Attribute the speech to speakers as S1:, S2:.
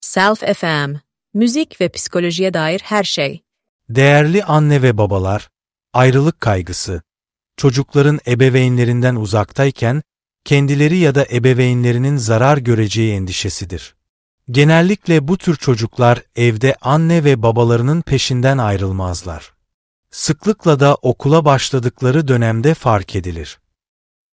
S1: Self FM, müzik ve psikolojiye dair her şey.
S2: Değerli anne ve babalar, ayrılık kaygısı, çocukların ebeveynlerinden uzaktayken kendileri ya da ebeveynlerinin zarar göreceği endişesidir. Genellikle bu tür çocuklar evde anne ve babalarının peşinden ayrılmazlar. Sıklıkla da okula başladıkları dönemde fark edilir.